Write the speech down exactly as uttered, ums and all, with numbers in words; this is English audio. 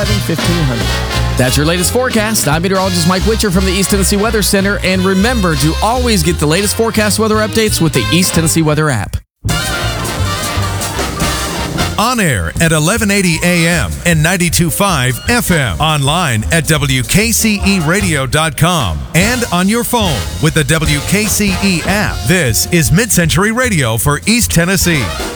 fifteen hundred. That's your latest forecast. I'm meteorologist Mike Witcher from the East Tennessee Weather Center. And remember to always get the latest forecast weather updates with the East Tennessee Weather app. On air at eleven eighty A M and ninety-two point five F M. Online at W K C E radio dot com. And on your phone with the W K C E app. This is Mid-Century Radio for East Tennessee.